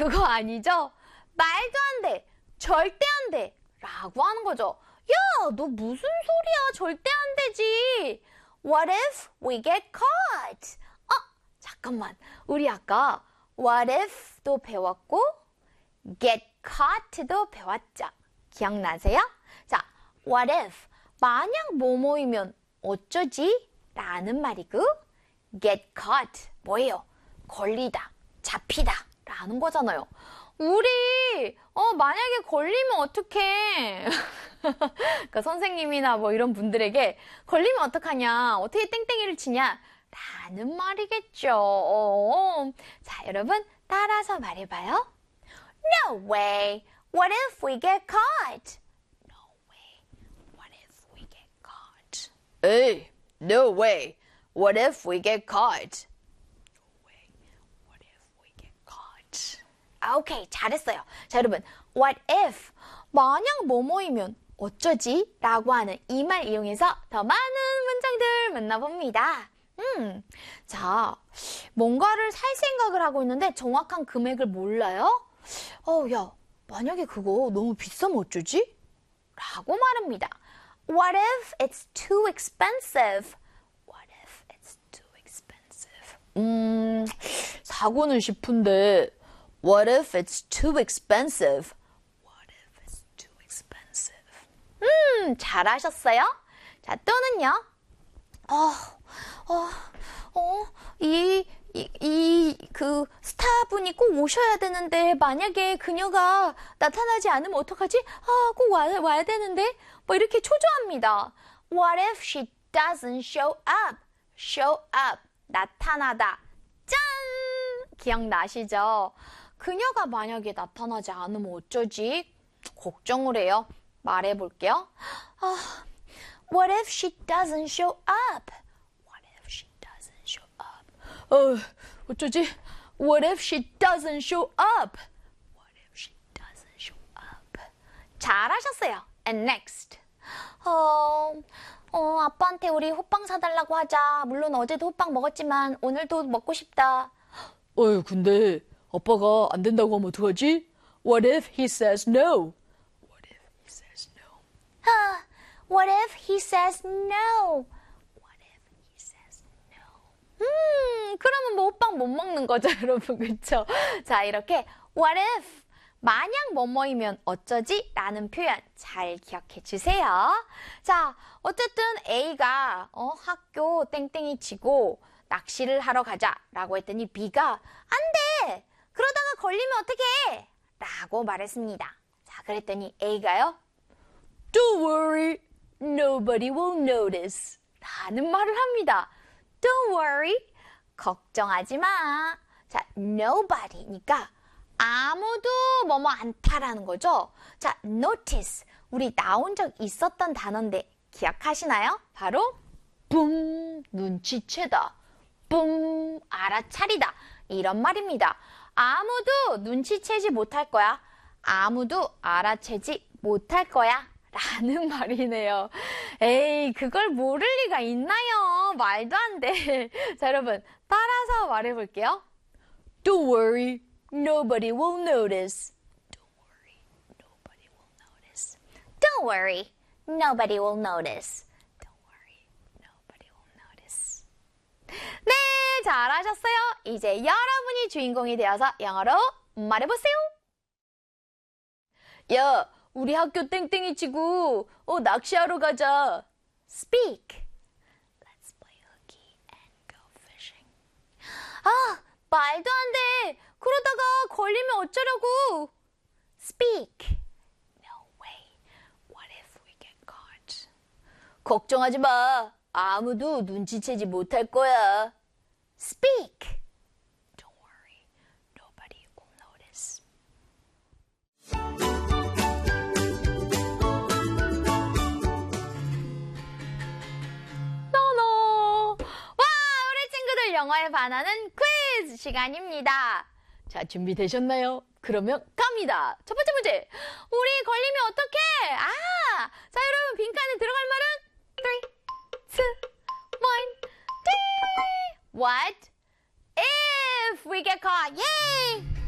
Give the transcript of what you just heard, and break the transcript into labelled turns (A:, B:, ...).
A: 그거 아니죠? 말도 안 돼, 절대 안 돼 라고 하는 거죠. 야, 너 무슨 소리야? 절대 안 되지. What if we get caught? 잠깐만. 우리 아까 what if도 배웠고 get caught도 배웠죠. 기억나세요? 자, what if 만약 뭐뭐이면 어쩌지? 라는 말이고 get caught 뭐예요? 걸리다, 잡히다 라는 거잖아요. 우리 만약에 걸리면 어떡해? 그러니까 선생님이나 뭐 이런 분들에게 걸리면 어떡하냐? 어떻게 땡땡이를 치냐? 라는 말이겠죠. 자, 여러분 따라서 말해봐요. No way. What if we get caught? No way. What if we get caught?
B: 에이, no way. What if we get caught?
A: No way. What if we get caught? 오케이, 잘했어요. 자, 여러분, what if 만약 뭐뭐이면 어쩌지? 라고 하는 이 말 이용해서 더 많은 문장들 만나봅니다. 자, 뭔가를 살 생각을 하고 있는데 정확한 금액을 몰라요? 야, 만약에 그거 너무 비싸면 어쩌지? 라고 말합니다. What if it's too expensive? What if it's too expensive?
B: 사고는 싶은데 what if it's too expensive?
A: What if it's too expensive? 잘하셨어요? 자, 또는요. 그 스타분이 꼭 오셔야 되는데 만약에 그녀가 나타나지 않으면 어떡하지? 꼭 와야 되는데 뭐 이렇게 초조합니다. What if she doesn't show up? Show up, 나타나다. 짠! 기억나시죠? 그녀가 만약에 나타나지 않으면 어쩌지? 걱정을 해요. 말해볼게요. What if she doesn't show up? What if she doesn't show up?
B: 어쩌지? What if she doesn't show up?
A: What if she doesn't show up? 잘하셨어요. And next. 아빠한테 우리 호빵 사달라고 하자. 물론 어제도 호빵 먹었지만 오늘도 먹고 싶다.
B: 근데 아빠가 안 된다고 하면 어떡하지? What if he says no?
A: What if he says no? What if he says no? What if he says no? 그러면 뭐 호빵 못 먹는 거죠, 여러분. 그쵸? 자, 이렇게 what if 만약 뭐뭐이면 어쩌지? 라는 표현 잘 기억해 주세요. 자, 어쨌든 A가 학교 땡땡이 치고 낚시를 하러 가자 라고 했더니 B가 안 돼! 그러다가 걸리면 어떡해? 라고 말했습니다. 자, 그랬더니 A가요.
B: Don't worry, nobody will notice.
A: 라는 말을 합니다. Don't worry, 걱정하지 마. 자, nobody니까 아무도 뭐뭐 않다라는 거죠. 자, notice, 우리 나온 적 있었던 단어인데 기억하시나요? 바로 뿜, 눈치채다. 뿜, 알아차리다. 이런 말입니다. 아무도 눈치채지 못할 거야. 아무도 알아채지 못할 거야. 라는 말이네요. 에이, 그걸 모를 리가 있나요? 말도 안 돼. 자, 여러분, 따라서 말해볼게요.
B: Don't worry, nobody will notice.
A: Don't worry, nobody will notice. Don't worry, nobody will notice. Don't worry, nobody will notice. 네, 잘하셨어요. 이제 여러분이 주인공이 되어서 영어로 말해보세요.
B: 야, 우리 학교 땡땡이 치고 낚시하러 가자.
A: Speak. Let's play hooky and go fishing. 말도 안 돼. 그러다가 걸리면 어쩌려고. Speak. No way. What if we get caught?
B: 걱정하지 마. 아무도 눈치채지 못할 거야.
A: Speak. Don't worry. Nobody will notice. 영어에 반하는 퀴즈 시간입니다.
B: 자, 준비되셨나요? 그러면 갑니다. 첫 번째 문제.
A: 우리 걸리면 어떡해? 자, 여러분 빈칸에 들어갈 말은 3, 2, 1, 3. What if we get caught? Yay!